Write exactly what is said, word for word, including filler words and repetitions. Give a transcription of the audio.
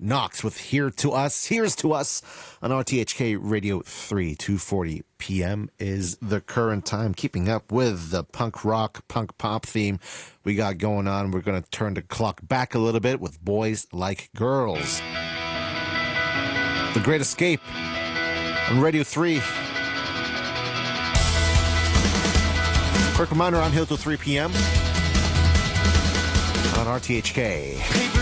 Knox with Here to Us. Here's to Us on R T H K Radio three, two forty p.m. is the current time. Keeping up with the punk rock, punk pop theme we got going on. We're going to turn the clock back a little bit with Boys Like Girls. The Great Escape on Radio three. Quick reminder, I'm here till three p.m. on R T H K.